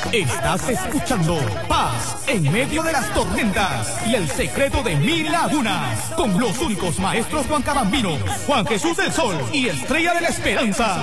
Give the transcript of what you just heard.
Estás escuchando Paz en medio de las tormentas y el secreto de 1000 lagunas con los únicos maestros Juan Cabambino, Juan Jesús del Sol y Estrella de la Esperanza.